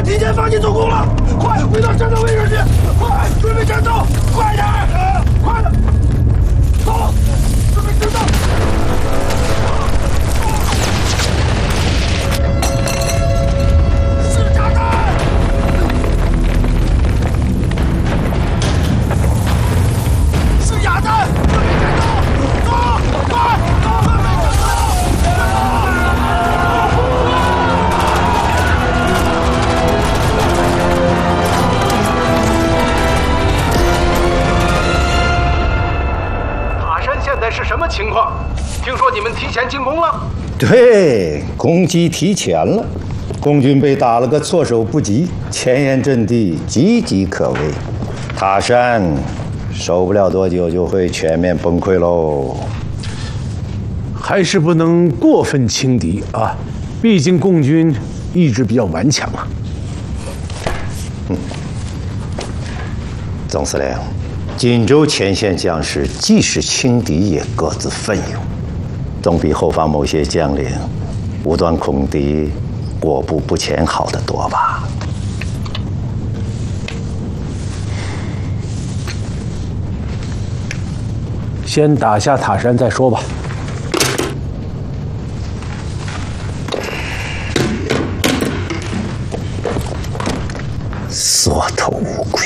敌舰发起总攻了！快回到战斗位置去！快准备战斗！快点！快点！走！准备战斗！是炸弹！是哑弹！准备战斗！走！快！准备战斗！ 现在是什么情况？听说你们提前进攻了？ 对，攻击提前了，共军被打了个措手不及，前沿阵地岌岌可危，塔山守不了多久就会全面崩溃喽。 还是不能过分轻敌啊，毕竟共军意志比较顽强啊。 总司令。锦州前线将士即使轻敌，也各自奋勇，总比后方某些将领无端恐敌、过步不前好得多吧？ 先打下塔山再说吧。 缩头乌龟。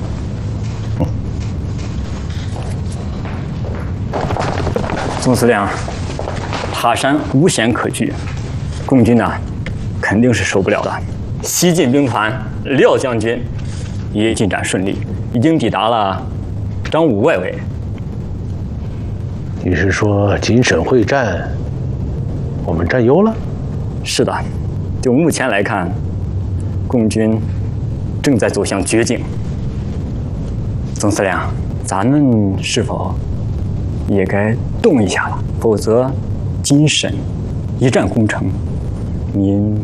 总司令，塔山无险可居，共军呢肯定是受不了的。西进兵团廖将军也进展顺利，已经抵达了张武外围。 你是说锦沈会战，我们占优了？ 是的，就目前来看，共军正在走向绝境。总司令，咱们是否也该动一下了？否则，锦沈一战攻城，您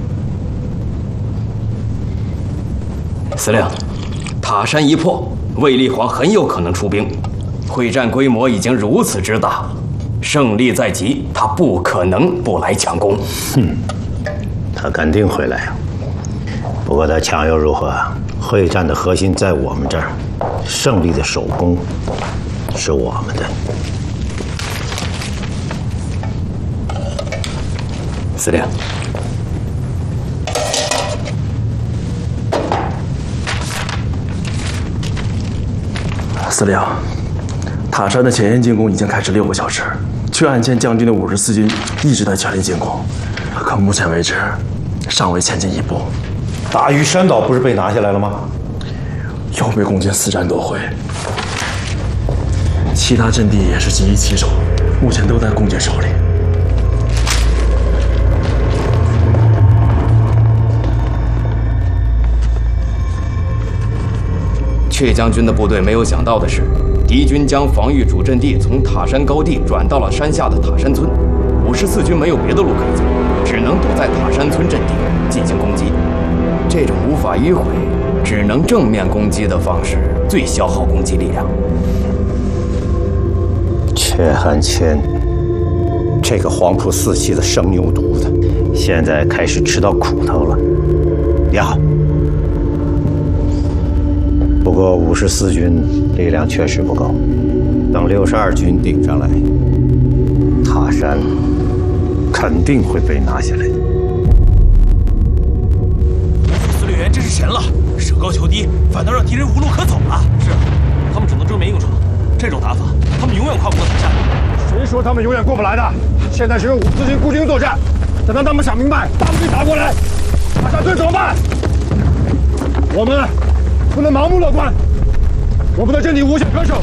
司令，塔山一破，卫立煌很有可能出兵。会战规模已经如此之大，胜利在即，他不可能不来强攻。 他肯定会来。不过他强又如何？会战的核心在我们这儿，胜利的首功是我们的。 司令， 司令，塔山的前沿进攻已经开始6个小时，阙岸舰将军的54军一直在全力进攻，可目前为止尚未前进一步。 大屿山岛不是被拿下来了吗？ 又被共军4战夺回，其他阵地也是几易其手，目前都在共军手里。 阙将军的部队没有想到的是，敌军将防御主阵地从塔山高地转到了山下的塔山村。54军没有别的路可以走，只能躲在塔山村阵地进行攻击。这种无法迂回、只能正面攻击的方式，最消耗攻击力量。 阙汉谦，这个黄埔4期的生牛犊子，现在开始吃到苦头了。也好。不过54军力量确实不够，等62军顶上来，塔山肯定会被拿下来的。 司令员真是神了，舍高求低，反倒让敌人无路可走了。是，他们只能正面硬闯，这种打法，他们永远跨不过塔山。 谁说他们永远过不来的？现在只有54军孤军作战，等到他们想明白，大部队打过来，塔山村怎么办？我们不能盲目乐观，我们的阵地无险可守。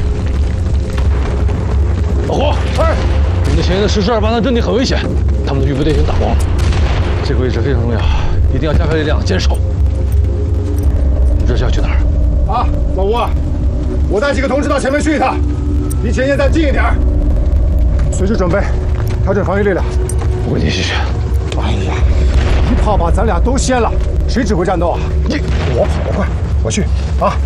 老胡，哎，我们的前沿的10-28段阵地很危险，他们的预备队全打光了。这个位置非常重要，一定要加快力量坚守。你这是要去哪儿？ 啊，老吴，我带几个同志到前面去一趟，离前沿再近一点，随时准备调整防御力量。 我跟你一起去。 哎呀，一炮把咱俩都掀了，谁指挥战斗啊？我跑得快，我去啊！